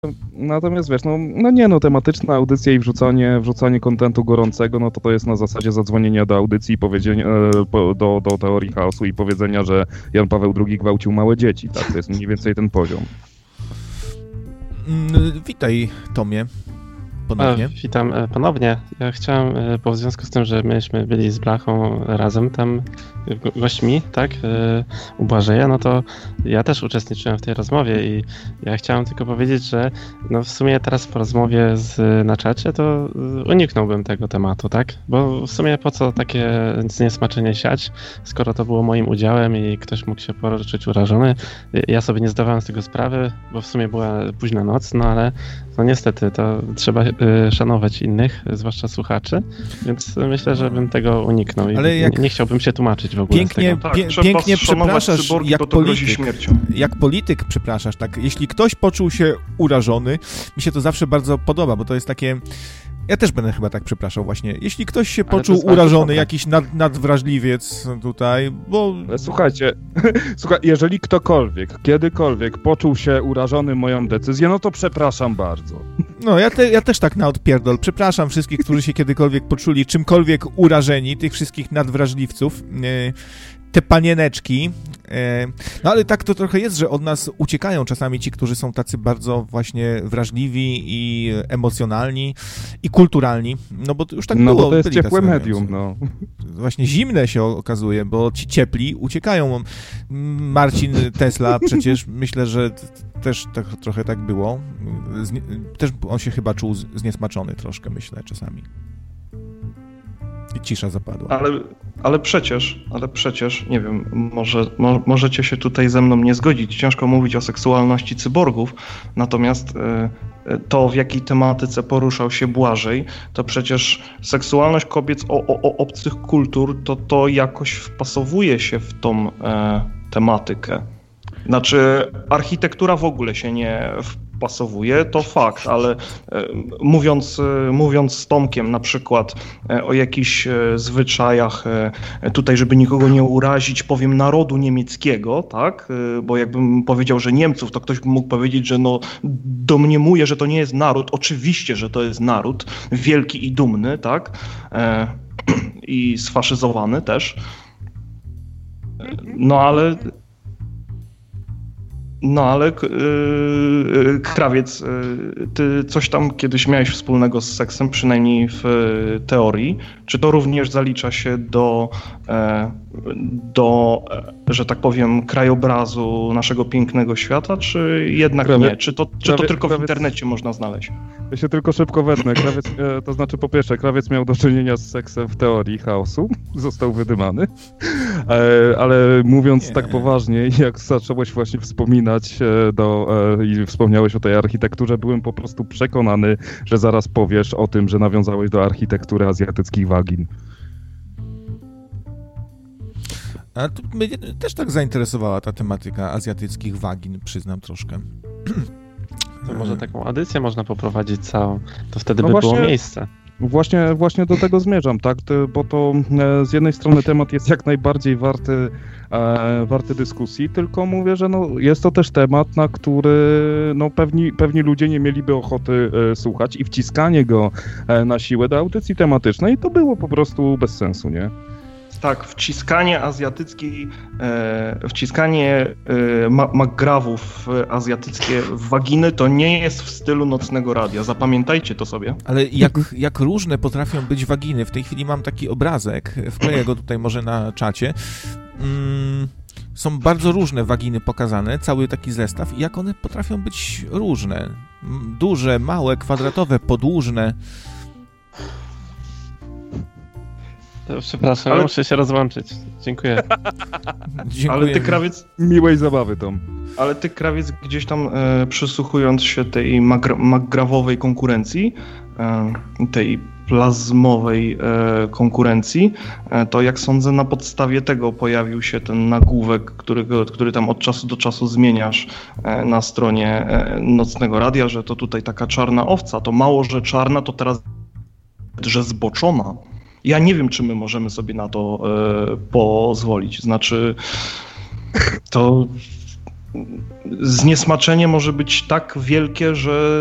Natomiast wiesz, tematyczna audycja i wrzucanie kontentu gorącego, no to jest na zasadzie zadzwonienia do audycji i powiedzenia, do teorii chaosu i powiedzenia, że Jan Paweł II gwałcił małe dzieci, tak? To jest mniej więcej ten poziom. Witaj, Tomie. Ponownie. Witam ponownie. Ja chciałem, bo w związku z tym, że myśmy byli z Blachą razem tam gośćmi, tak, u Błażeja, no to ja też uczestniczyłem w tej rozmowie i ja chciałem tylko powiedzieć, że no w sumie teraz po rozmowie na czacie to uniknąłbym tego tematu, tak, bo w sumie po co takie zniesmaczenie siać, skoro to było moim udziałem i ktoś mógł się poczuć urażony. Ja sobie nie zdawałem z tego sprawy, bo w sumie była późna noc, no ale no niestety to trzeba szanować innych, zwłaszcza słuchaczy, więc myślę, że bym tego uniknął i nie chciałbym się tłumaczyć w ogóle pięknie przepraszasz jak polityk przepraszasz, tak, jeśli ktoś poczuł się urażony, mi się to zawsze bardzo podoba, bo to jest takie, ja też będę chyba tak przepraszał właśnie, jeśli ktoś się poczuł urażony, jakiś nadwrażliwiec tutaj, bo... Słuchajcie, jeżeli ktokolwiek, kiedykolwiek poczuł się urażony moją decyzją, no to przepraszam bardzo. No, ja też tak na odpierdol. Przepraszam wszystkich, którzy się kiedykolwiek poczuli czymkolwiek urażeni, tych wszystkich nadwrażliwców, te panieneczki. No ale tak to trochę jest, że od nas uciekają czasami ci, którzy są tacy bardzo właśnie wrażliwi i emocjonalni i kulturalni. No bo już tak było. No bo to jest ciepłe medium, no. Właśnie zimne się okazuje, bo ci ciepli uciekają. Marcin Tesla przecież, myślę, że też trochę tak było. Też on się chyba czuł zniesmaczony troszkę, myślę, czasami. I cisza zapadła. Ale przecież, nie wiem, możecie się tutaj ze mną nie zgodzić. Ciężko mówić o seksualności cyborgów, natomiast to, w jakiej tematyce poruszał się Błażej, to przecież seksualność kobiet obcych kultur, to jakoś wpasowuje się w tą tematykę. Znaczy, architektura w ogóle się nie wpasowuje, to fakt, ale mówiąc z Tomkiem na przykład o jakichś zwyczajach, tutaj żeby nikogo nie urazić, powiem narodu niemieckiego, tak, bo jakbym powiedział, że Niemców, to ktoś by mógł powiedzieć, że no domniemuje, że to nie jest naród, oczywiście, że to jest naród, wielki i dumny, tak, i sfaszyzowany też, no ale Krawiec, ty coś tam kiedyś miałeś wspólnego z seksem, przynajmniej w teorii. Czy to również zalicza się do, że tak powiem, krajobrazu naszego pięknego świata, czy jednak nie? Czy to tylko w internecie można znaleźć? Ja się tylko szybko wetnę. To znaczy, po pierwsze, Krawiec miał do czynienia z seksem w teorii chaosu, został wydymany, ale mówiąc tak poważnie, jak zacząłeś właśnie wspominać i wspomniałeś o tej architekturze, byłem po prostu przekonany, że zaraz powiesz o tym, że nawiązałeś do architektury azjatyckich wagin. A to mnie też tak zainteresowała ta tematyka azjatyckich wagin, przyznam troszkę. To może taką edycję można poprowadzić całą, to wtedy by było miejsce. Właśnie do tego zmierzam, tak? Bo to z jednej strony temat jest jak najbardziej warty dyskusji, tylko mówię, że jest to też temat, na który pewni ludzie nie mieliby ochoty słuchać i wciskanie go na siłę do audycji tematycznej to było po prostu bez sensu, nie? Tak, wciskanie McGrawów azjatyckie w waginy to nie jest w stylu nocnego radia. Zapamiętajcie to sobie. Ale jak różne potrafią być waginy. W tej chwili mam taki obrazek, wkleję go tutaj może na czacie. Są bardzo różne waginy pokazane, cały taki zestaw i jak one potrafią być różne. Duże, małe, kwadratowe, podłużne. Przepraszam, muszę się rozłączyć. Dziękuję. Ale ty, Krawiec... Miłej zabawy, Tom. Ale ty, Krawiec, gdzieś tam przysłuchując się tej McGrawowej konkurencji, tej plazmowej konkurencji, to jak sądzę na podstawie tego pojawił się ten nagłówek, który tam od czasu do czasu zmieniasz na stronie Nocnego Radia, że to tutaj taka czarna owca, to mało, że czarna, to teraz, że zboczona. Ja nie wiem, czy my możemy sobie na to pozwolić. Znaczy, to zniesmaczenie może być tak wielkie, że